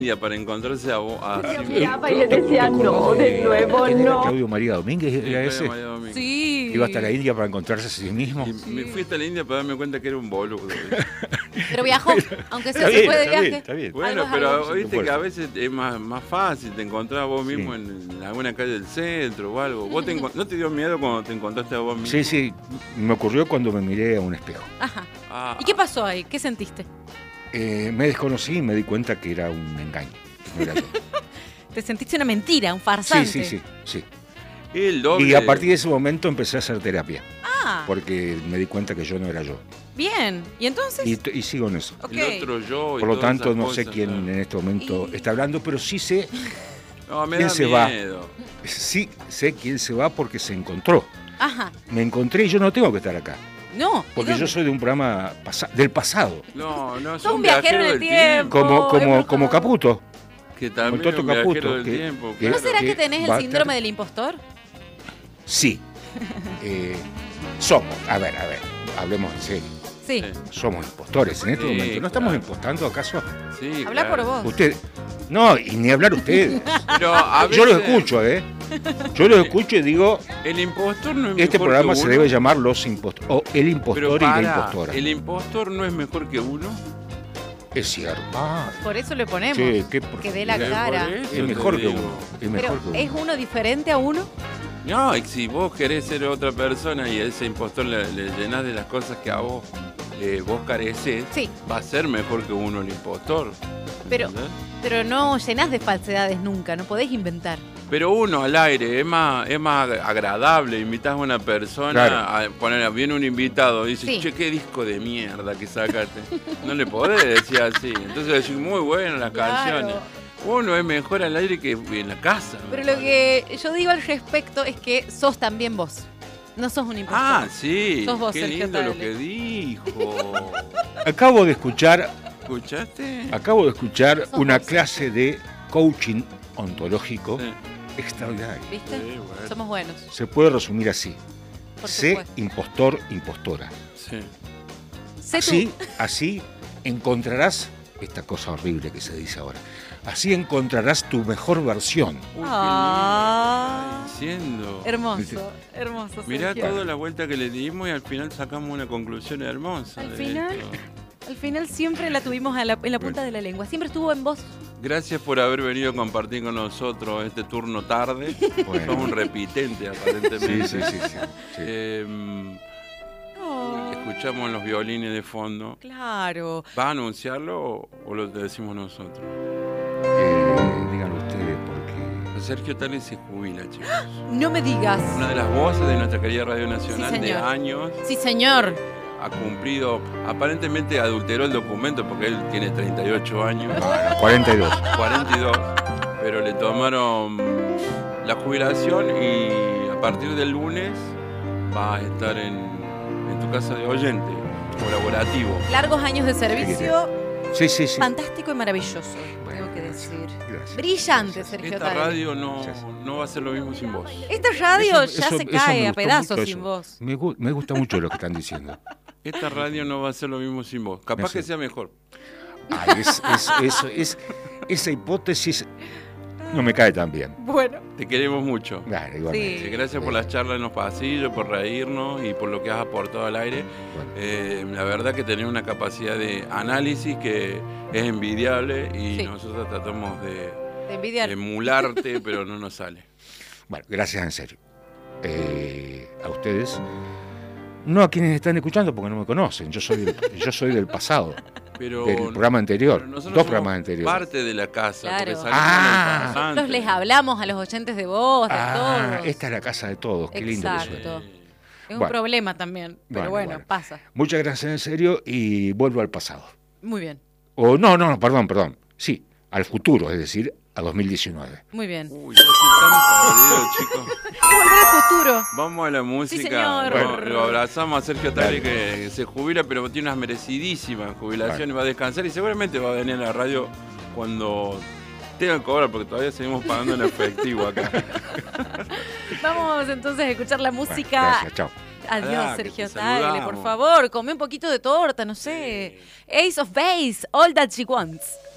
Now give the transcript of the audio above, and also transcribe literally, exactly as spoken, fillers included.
India para encontrarse a vos. A Yo sí miraba mismo. y le decía, no, de nuevo ¿Quién era no. Claudio María Domínguez? Sí, ¿Era ese? Claudio María Domínguez. Sí. Iba hasta la India para encontrarse a sí mismo. Y me fui hasta la India para darme cuenta que era un boludo. Pero viajó, aunque sea Está se bien, fue de está bien, viaje. está bien. Bueno, Algo es pero algo. viste Por que a eso. veces es más, más fácil, te encontrás a vos mismo Sí. en, en alguna calle del centro o algo. ¿Vos te encon- ¿No te dio miedo cuando te encontraste a vos mismo? Sí, sí, me ocurrió cuando me miré a un espejo. Ajá. Ah, ¿Y qué pasó ahí? ¿Qué sentiste? Eh, me desconocí y me di cuenta que era un engaño. No era yo. ¿Te sentiste una mentira, un Sí, farsante? sí, sí, sí. el doble. Y a partir de ese momento empecé a hacer terapia, Ah, porque me di cuenta que yo no era yo. bien. ¿Y entonces? Y, t- y sigo en eso. Ok. El otro yo. y Por lo todas tanto, esas no sé cosas, quién claro. en este momento Y- está hablando, pero sí sé, No, me quién da se va. miedo. sí sé quién se va porque se encontró. Ajá. Me encontré y yo no tengo que estar acá, No. ¿y porque yo dónde? soy de un programa pasa- del pasado, No, no, Sos sos un viajero en el del tiempo. como, como, embrujado. como Caputo. Que Como también Toto es un viajero Caputo, del que- tiempo. que- ¿No claro. será que que tenés va a el síndrome estar- del impostor? Sí. Eh, somos, a ver, a ver, hablemos en serio. Sí. Sí. Somos impostores en este Sí, momento. ¿No estamos claro. impostando acaso? Sí, Habla claro. por vos. Usted. No, y ni hablar ustedes. Pero a Yo los veces escucho, ¿eh? Yo los escucho y digo, El impostor no es este mejor programa que se uno. debe llamar Los Impostores, o El Pero Impostor y la pará, Impostora. el impostor no es mejor que uno. Es cierto. Ah, Por eso le ponemos. che, qué que dé la Por cara. eso Es te mejor que digo. uno. Es Pero, mejor que uno. ¿es uno diferente a uno? No, y si vos querés ser otra persona y a ese impostor le, le llenás de las cosas que a vos eh, vos carecés, Sí. va a ser mejor que uno el impostor. Pero- ¿entendés? Pero no llenás de falsedades nunca, no podés inventar. Pero uno al aire es más, es más agradable, invitás a una persona, Claro. a poner, viene un invitado y dice, Sí. che, qué disco de mierda que sacaste. No le podés decir así. Entonces decís, muy buenas las Claro. canciones. Uno es mejor al aire que en la casa. me Pero lo parece. que yo digo al respecto es que sos también vos. No sos un impostor. Ah, sí. Sos vos, qué Sergio lindo lo Tagle. que dijo. Acabo de escuchar, ¿Escuchaste? acabo de escuchar Sos una vos. clase de coaching ontológico Sí. extraordinario. ¿Viste? Sí, bueno. Somos buenos. Se puede resumir así. Por Sé supuesto. impostor, impostora. Sí. Sé Así, tú. así encontrarás esta cosa horrible que se dice ahora. Así encontrarás tu mejor versión. Uy, qué Ah. lindo, diciendo. Hermoso, hermoso. Mirá Sergio. toda la vuelta que le dimos y al final sacamos una conclusión hermosa. Al de final. esto. Al final siempre la tuvimos a la- en la punta de la lengua. Siempre estuvo en vos. Gracias por haber venido a compartir con nosotros este turno tarde. Bueno. Sos un repitente, Sí, aparentemente. sí, sí, sí, sí. Eh, Oh, escuchamos los violines de fondo. claro. ¿Va a anunciarlo o, o lo decimos nosotros? Eh, díganlo ustedes porque... Sergio Tagle se jubila, chicos. No me digas. Una de las voces de nuestra querida Radio Nacional Sí, de señor. años. Sí, señor. Ha cumplido, aparentemente adulteró el documento porque él tiene treinta y ocho años, Bueno, cuarenta y dos. cuarenta y dos, pero le tomaron la jubilación y a partir del lunes va a estar en, en tu casa de oyente, colaborativo. Largos años de servicio. Sí, sí, sí. Fantástico y maravilloso, Bueno, tengo que decir. Gracias. Brillante, Sergio Esta Tagle. radio no, Gracias. no va a ser lo mismo sin vos. Esta radio Eso- ya eso- se eso cae me a gustó pedazos mucho, sin eso. vos. Me, gu- me gusta mucho lo que están diciendo. Esta radio no va a ser lo mismo sin vos. Capaz Eso. que sea mejor. Ay, es, es- eso- es- esa hipótesis no me cae tan bien. Bueno. Te queremos mucho. Claro, igualmente. Sí. Eh, Gracias por las charlas en los pasillos, por reírnos y por lo que has aportado al aire. Bueno. Eh, la verdad que tenés una capacidad de análisis que es envidiable y Sí. nosotros tratamos de De envidiar. emularte, pero no nos sale. Bueno, gracias en serio. Eh, a ustedes. No a quienes están escuchando porque no me conocen. Yo soy del, yo soy del pasado, Pero, del programa anterior. pero nosotros Dos somos programas anteriores. parte de la casa. Claro. Porque salimos Ah. en el pasante. Nosotros les hablamos a los oyentes de vos, de Ah, todos. esta es la casa de todos. Qué lindo que Exacto. suena. Es un Bueno. problema también, pero Bueno, bueno, bueno. pasa. Muchas gracias en serio y vuelvo al pasado. Muy bien, O no, no, no, perdón, perdón. Sí, al futuro, es decir, a dos mil diecinueve. muy bien. Uy, yo estoy tan perdido, chicos. Volver al futuro. Vamos a la música. señor. Lo- Bueno. lo abrazamos a Sergio Tagle Dale. que se jubila, pero tiene unas merecidísimas jubilaciones, va a descansar y seguramente va a venir a la radio cuando tenga que cobrar, porque todavía seguimos pagando en efectivo acá. Vamos entonces a escuchar la Bueno, música. gracias, chao. Adiós, Ah, que Sergio te Tagle, por saludamos. favor, come un poquito de torta, no sé. Ace of Base, All That She Wants.